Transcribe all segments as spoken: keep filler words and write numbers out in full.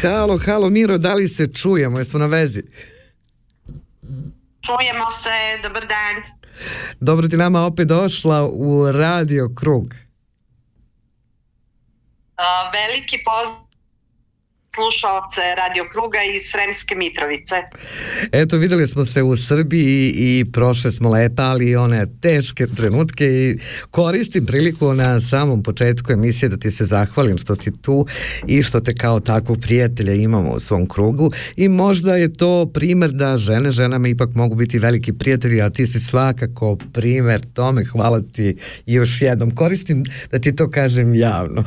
Halo, halo Miro, da li se čujemo? Jesmo na vezi? Čujemo se, dobar dan. Dobro ti nama opet došla u Radio Krug. Uh, veliki pozdrav slušaoce Radio Kruga iz Sremske Mitrovice. Eto, videli smo se u Srbiji i prošle smo lepa, ali one teške trenutke i koristim priliku na samom početku emisije da ti se zahvalim što si tu i što te kao takvog prijatelja imamo u svom krugu i možda je to primer da žene ženama ipak mogu biti veliki prijatelji, a ti si svakako primer tome. Hvala ti još jednom. Koristim da ti to kažem javno.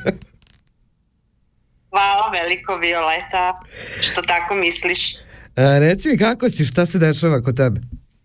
Hvala veliko, Violeta, što tako misliš. E, reci mi kako si, šta se dešava kod tebe?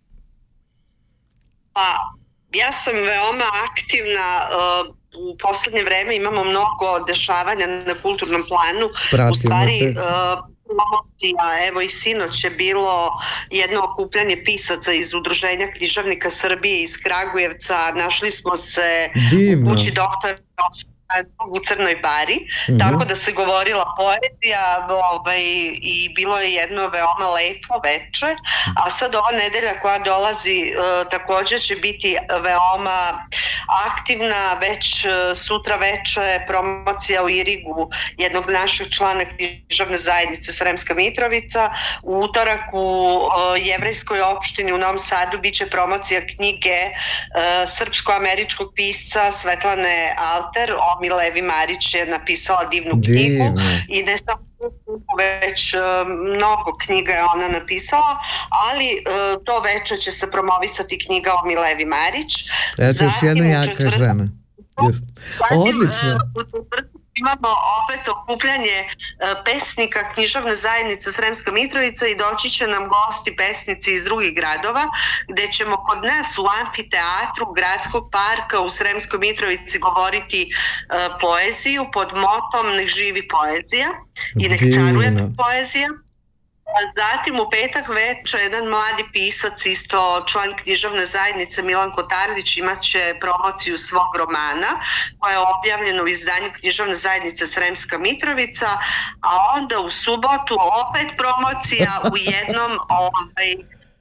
Pa, ja sam veoma aktivna, uh, u poslednje vreme imamo mnogo dešavanja na kulturnom planu. Pratimo u stvari, te. Uh, promocija, evo i sinoć je bilo jedno okupljanje pisaca iz Udruženja književnika Srbije iz Kragujevca. Našli smo se Divno. u kući doktora u Crnoj Bari, mm-hmm. tako da se govorila poezija, ovaj, i bilo je jedno veoma lepo veče, a sad ova nedelja koja dolazi uh, također će biti veoma aktivna. Već uh, sutra veče promocija u Irigu jednog našeg člana književne zajednice Sremska Mitrovica. U utorak u uh, jevrejskoj opštini u Novom Sadu biće promocija knjige uh, srpsko-američkog pisca Svetlane Alter. Milevi Marić je napisala divnu knjigu. Divno. I ne samo već uh, mnogo knjiga je ona napisala, ali uh, to veče će se promovisati knjiga o Milevi Marić. Eto još jedna jaka žena. Odlično. Imamo opet okupljanje pesnika književne zajednice Sremska Mitrovica i doći će nam gosti pesnici iz drugih gradova, gde ćemo kod nas u amfiteatru Gradskog parka u Sremskoj Mitrovici govoriti uh, poeziju pod motom Nek živi poezija i nek caruje poezija. Zatim u petak veče jedan mladi pisac, isto član književne zajednice, Milan Kotarlić, imat će promociju svog romana koja je objavljena u izdanju književne zajednice Sremska Mitrovica, a onda u subotu opet promocija u jednom ovaj,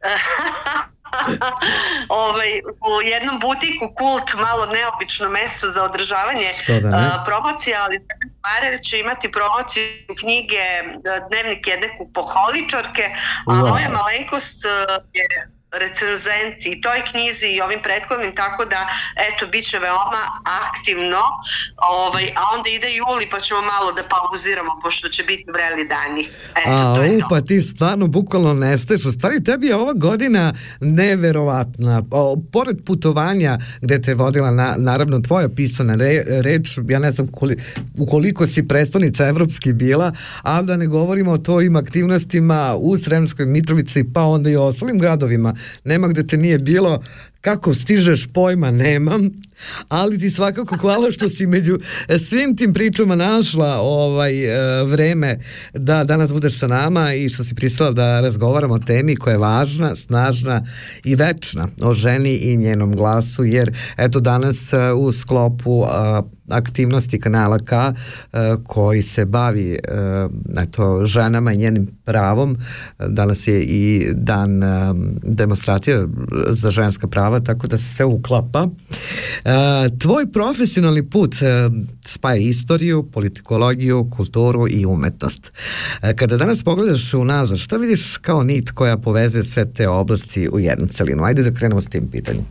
ovaj, u jednom butiku Kult, malo neobično mesto za održavanje uh, promocija, ali Marević će imati promociju knjige Dnevnik jedne kupoholičarke, a wow. moja malenkost je recenzent i toj knjizi i ovim prethodnim, tako da eto, bit će veoma aktivno, ovaj, a onda ide juli pa ćemo malo da pauziramo pošto će biti vreli dani. Eto, a to je u, to. Pa ti stvarno bukvalno nestaješ. U stvari tebi je ova godina neverovatna. O, pored putovanja gde te je vodila na, naravno tvoja pisana re, reč, ja ne znam koli, ukoliko si predstavnica evropski bila, ali da ne govorimo o tvojim aktivnostima u Sremskoj Mitrovici pa onda i o ostalim gradovima. Nema gde te nije bilo. Kako stižeš, pojma nemam, ali ti svakako hvala što si među svim tim pričama našla ovaj vreme da danas budeš sa nama i što si pristala da razgovaramo o temi koja je važna, snažna i večna, o ženi i njenom glasu, jer eto danas u sklopu aktivnosti kanala K koji se bavi eto, ženama i njenim pravom, danas je i dan demonstracije za ženska prava, tako da se sve uklapa. Tvoj profesionalni put spaja istoriju, politikologiju, kulturu i umetnost. Kada danas pogledaš unazad, šta vidiš kao nit koja povezuje sve te oblasti u jednu celinu? Ajde da krenemo s tim pitanjem.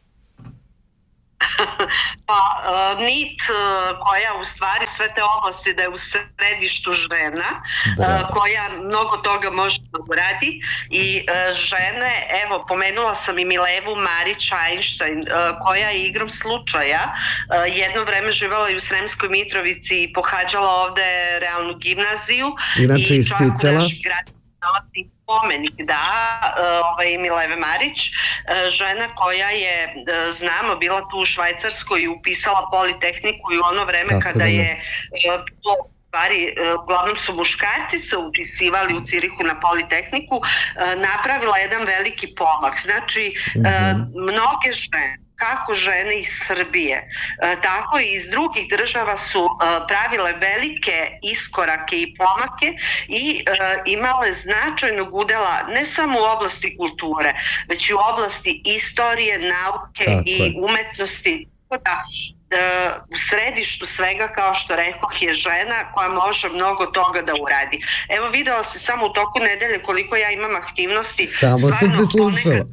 Pa uh, nit uh, koja u stvari sve te oblasti da je u središtu žena, uh, koja mnogo toga može da uradi i uh, žene, evo pomenula sam i Milevu Marić Einstein, uh, koja je igrom slučaja uh, jedno vreme živjela i u Sremskoj Mitrovici i pohađala ovde realnu gimnaziju. Inače i čak u naših gradima nalazi spomenik, da, ovaj, Mileve Marić, žena koja je, znamo, bila tu u Švajcarskoj i upisala Politehniku i u ono vreme tako kada da je bilo stvari, uglavnom su muškarci se upisivali u Cirihu na Politehniku, napravila jedan veliki pomak. Znači, mm-hmm. mnoge žene kako žene iz Srbije, tako i iz drugih država su pravile velike iskorake i pomake i imale značajnog udela ne samo u oblasti kulture, već i u oblasti istorije, nauke tako i je. Umetnosti. Da, u središtu svega, kao što rekoh, je žena koja može mnogo toga da uradi. Evo, video se samo u toku nedelje koliko ja imam aktivnosti. Samo sam te slušala.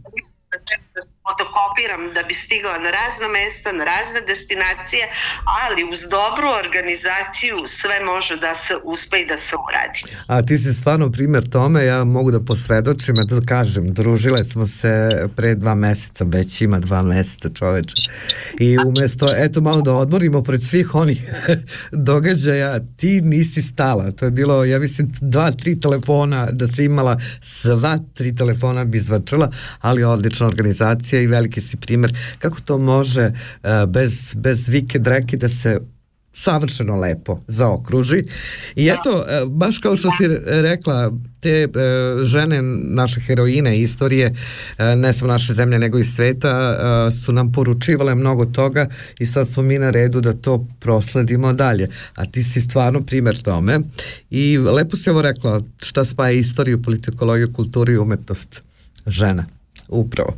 Fotokopiram da bi stigla na razna mesta, na razne destinacije, ali uz dobru organizaciju sve može da se uspe i da se uradi. A ti si stvarno primjer tome, ja mogu da posvedočim, da kažem, družile smo se pre dva meseca, već ima dva meseca, čoveče. I umesto, eto, malo da odmorimo pred svih onih događaja, ti nisi stala. To je bilo, ja mislim, dva, tri telefona, da si imala sva tri telefona bi zvačala, ali odlična organizacija i veliki si primjer kako to može uh, bez, bez vike dreke da se savršeno lepo zaokruži. I eto, uh, baš kao što si rekla, te uh, žene, naše heroine istorije, uh, ne samo naše zemlje nego i sveta, uh, su nam poručivale mnogo toga i sad smo mi na redu da to prosledimo dalje. A ti si stvarno primjer tome i lepo si ovo rekla, šta spaja istoriju, politikologiju, kulturu i umetnost. Žena, upravo.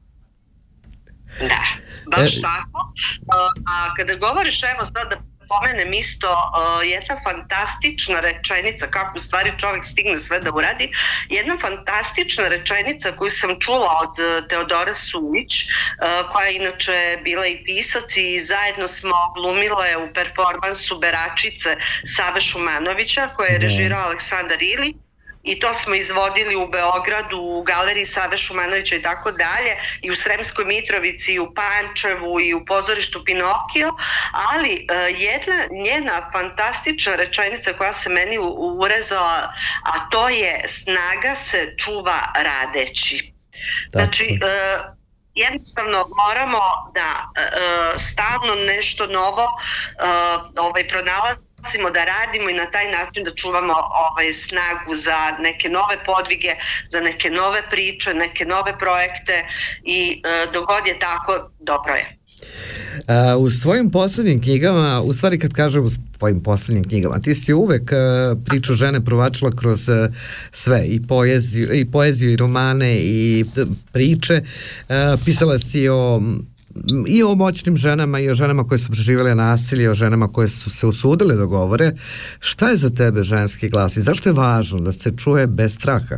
Da, baš e... tako. A kada govoriš, evo sad da pomenem isto uh, jedna fantastična rečenica, kako u stvari čovjek stigne sve da uradi, jedna fantastična rečenica koju sam čula od uh, Teodore Sulić, uh, koja je inače bila i pisac i zajedno smo glumile u performansu Beračice Save Šumanovića, koje je režirao Aleksandar Ili. I to smo izvodili u Beogradu, u galeriji Save Šumanovića i tako dalje, i u Sremskoj Mitrovici, i u Pančevu, i u pozorištu Pinokio, ali uh, jedna njena fantastična rečenica koja se meni urezala, a to je: snaga se čuva radeći. Znači, uh, jednostavno moramo da uh, stalno nešto novo uh, ovaj, pronalazimo, da radimo i na taj način da čuvamo ovaj, snagu za neke nove podvige, za neke nove priče, neke nove projekte i e, dogod je tako, dobro je. Uh, u svojim poslednjim knjigama, u stvari kad kažem u tvojim poslednjim knjigama, ti si uvek uh, priču žene provlačila kroz uh, sve, i poeziju, i poeziju, i romane, i priče. Uh, pisala si o i o moćnim ženama, i o ženama koje su preživjele nasilje, i o ženama koje su se usudile da govore. Šta je za tebe ženski glas i zašto je važno da se čuje bez straha?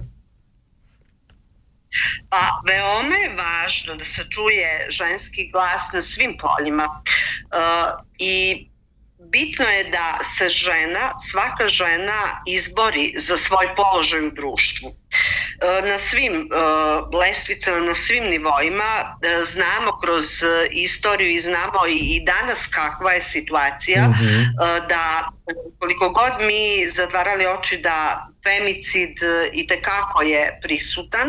Pa, veoma je važno da se čuje ženski glas na svim poljima uh, i bitno je da se žena, svaka žena izbori za svoj položaj u društvu. Na svim uh, lestvicama, na svim nivoima uh, znamo kroz uh, istoriju i znamo i, i danas kakva je situacija, mm-hmm. uh, da koliko god mi zatvarali oči da femicid uh, itekako je prisutan.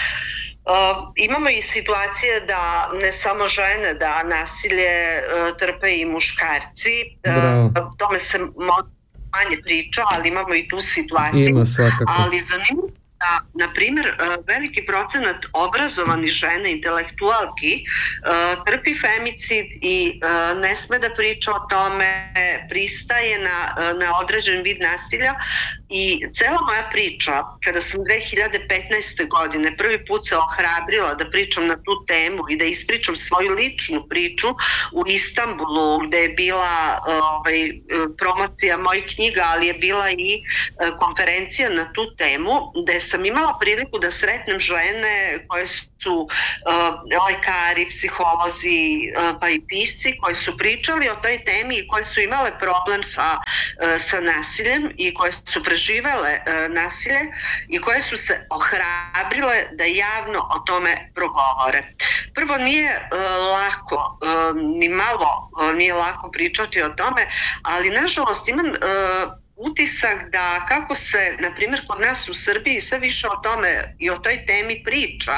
Uh, imamo i situacije da ne samo žene, da nasilje uh, trpe i muškarci. Uh, tome se manje priča, ali imamo i tu situaciju. Ima svakako. Ali zanimljivo da, na primjer, veliki procenat obrazovanih žena, intelektualki, trpi femicid i ne sme da priča o tome, pristaje na, na određen vid nasilja. I cela moja priča, kada sam dve hiljade petnaeste. godine prvi put se ohrabrila da pričam na tu temu i da ispričam svoju ličnu priču u Istanbulu, gde je bila ovaj, promocija mojih knjiga, ali je bila i konferencija na tu temu, gde sam imala priliku da sretnem žene koje su uh, lekari, psiholozi, uh, pa i pisci, koji su pričali o toj temi i koji su imale problem sa, uh, sa nasiljem i koje su preživele uh, nasilje i koje su se ohrabrile da javno o tome progovore. Prvo, nije uh, lako, uh, ni malo uh, nije lako pričati o tome, ali nažalost imam uh, utisak da kako se, na primjer, kod nas u Srbiji sve više o tome i o toj temi priča,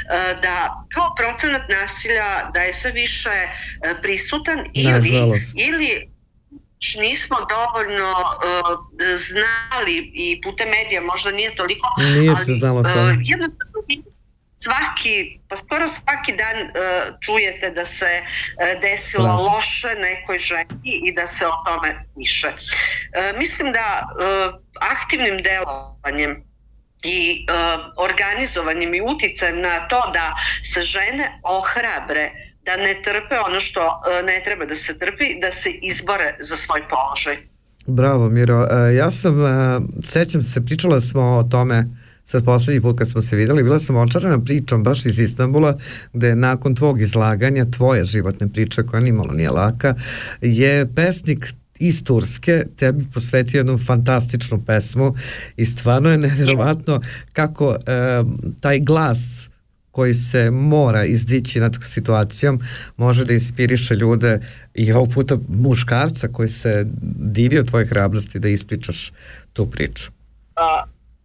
da kao procenat nasilja da je sve više prisutan ili, ili nismo dovoljno uh, znali i putem medija možda nije toliko, nije se znalo ali tome. Uh, jednostavno svaki, pa skoro svaki dan uh, čujete da se uh, desilo Strašno. loše nekoj ženi i da se o tome piše. Uh, mislim da uh, aktivnim delovanjem i uh, organizovanjem i uticajem na to da se žene ohrabre, da ne trpe ono što uh, ne treba da se trpi, da se izbore za svoj položaj. Bravo, Miro. Uh, ja sam, uh, sećam se, pričala smo o tome sad poslednji put kad smo se videli, bila sam očarana pričom baš iz Istanbula, gde nakon tvog izlaganja, tvoje životne priče, koja nimalo nije laka, je pesnik iz Turske tebi posvetio jednu fantastičnu pesmu i stvarno je nevjerovatno kako e, taj glas koji se mora izdići nad situacijom može da inspiriše ljude i ovog puta muškarca koji se divio tvoje hrabrosti da ispričaš tu priču. A,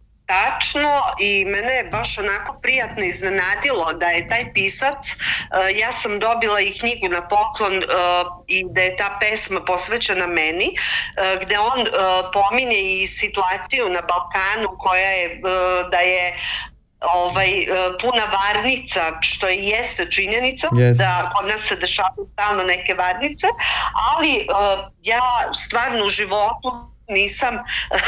tačno, i mene je baš onako prijatno iznenadilo da je taj pisac, uh, ja sam dobila i knjigu na poklon uh, i da je ta pesma posvećena meni, uh, gde on uh, pominje i situaciju na Balkanu koja je, uh, da je ovaj, puna varnica, što i jeste činjenica, yes. da kod nas se dešavaju stalno neke varnice, ali uh, ja stvarno u životu nisam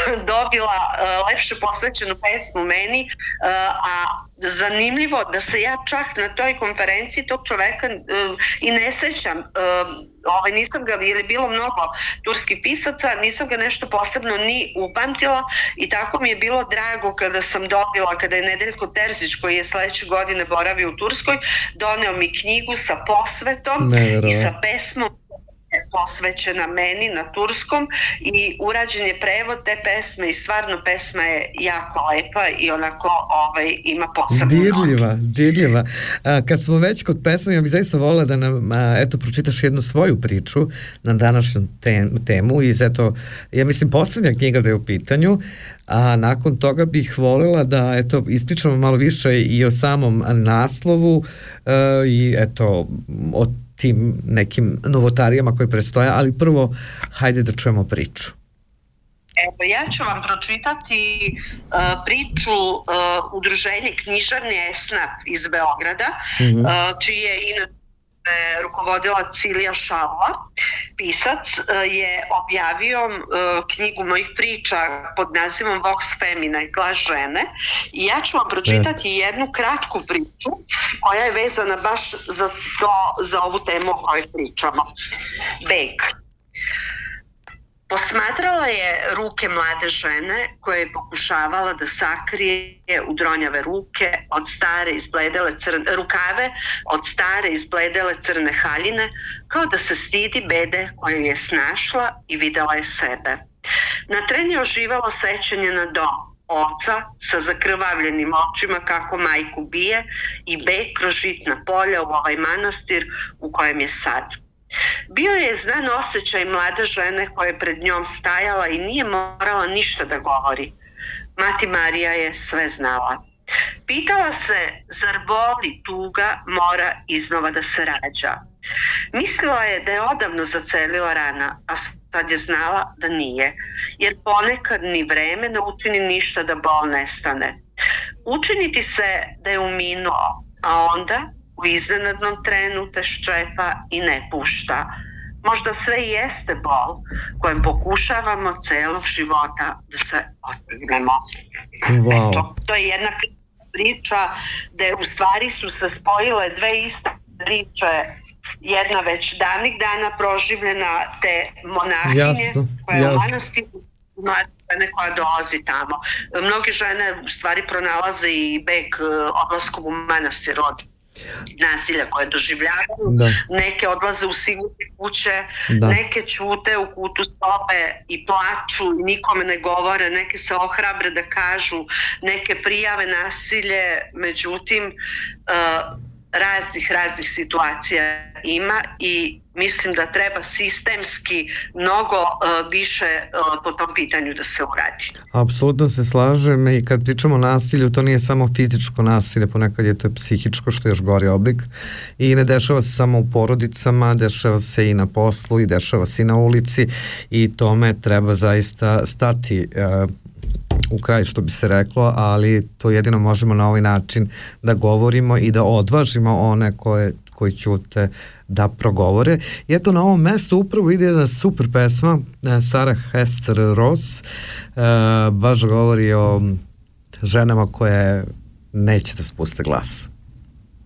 dobila uh, lepše posvećenu pesmu meni, uh, a zanimljivo da se ja čak na toj konferenciji tog čoveka uh, i ne sećam, uh, ovaj, nisam ga, jer je bilo mnogo turskih pisaca, nisam ga nešto posebno ni upamtila i tako mi je bilo drago kada sam dobila, kada je Nedeljko Terzić, koji je sledeće godine boravio u Turskoj, doneo mi knjigu sa posvetom i sa pesmom posvećena meni na turskom i urađen je prevod te pesme i stvarno pesma je jako lepa i onako ovaj, ima posebno. Dirljiva, dirljiva. A, kad smo već kod pesme, ja bih zaista volila da nam a, eto, pročitaš jednu svoju priču na današnju te, temu i eto, ja mislim poslednja knjiga da je u pitanju, a nakon toga bih voljela da eto, ispričamo malo više i o samom naslovu a, i eto, o tim nekim novotarijama koje prestoje, ali prvo hajde da čujemo priču. Evo, ja ću vam pročitati uh, priču uh, udruženja Književni Esnaf iz Beograda, mm-hmm. uh, čiji je inače rukovodila Cilija Šavla. Pisac uh, je objavio uh, knjigu mojih priča pod nazivom Vox Femina, glas žene, i ja ću vam pročitati e. jednu kratku priču koja je vezana baš za to, za ovu temu o kojoj pričamo. Beg. Posmatrala je ruke mlade žene koja je pokušavala da sakrije udronjave ruke od stare izbledele crne, rukave od stare izbledele crne haljine, kao da se stidi bede koju je snašla i videla je sebe. Na tren je oživalo sećanje na dom, oca sa zakrvavljenim očima kako majku bije i beg kroz žitna polja u ovaj manastir u kojem je sad. Bio je znan osjećaj mlade žene koja je pred njom stajala i nije morala ništa da govori. Mati Marija je sve znala. Pitala se, zar boli tuga mora iznova da se rađa? Mislila je da je odavno zacelila rana, a sad je znala da nije, jer ponekad ni vreme ne učini ništa da bol nestane. Učiniti se da je uminuo, a onda u iznenadnom trenu te ščepa i ne pušta. Možda sve i jeste bol kojem pokušavamo celog života da se otrgnemo. Wow. Eto, to je jedna priča gde u stvari su se spojile dve iste priče, jedna već davnih dana proživljena te monahinje jasno, koja je u jasno. manastiru, mlade žene koja dolazi tamo. Mnoge žene u stvari pronalaze i beg odlaskom u manastir od nasilja koje doživljavaju, da. Neke odlaze u sigurne kuće, da. Neke ćute u kutu sobe i plaču i nikome ne govore, neke se ohrabre da kažu, neke prijave nasilje, međutim uh, raznih, raznih situacija ima i mislim da treba sistemski mnogo uh, više uh, po tom pitanju da se uradi. Apsolutno se slažem i kad pričamo o nasilju, to nije samo fizičko nasilje, ponekad je to psihičko, što je još gori oblik i ne dešava se samo u porodicama, dešava se i na poslu i dešava se i na ulici i tome treba zaista stati uh, u kraj, što bi se reklo, ali to jedino možemo na ovaj način da govorimo i da odvažimo one koje, koji ćute da progovore. I eto, na ovom mestu upravo ide jedna super pesma Sarah Hester Ross, baš govori o ženama koje neće da spuste glas.